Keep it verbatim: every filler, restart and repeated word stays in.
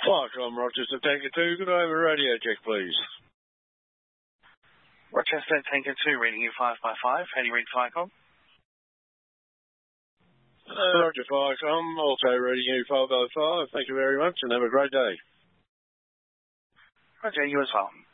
Clarkcom, Rochester Tanker two, good over radio check, please. Rochester Tanker two, reading you five by five. How do you read Clarkcom? Uh, Roger Clarkcom, also reading you five by five. Thank you very much and have a great day. Roger, you as well.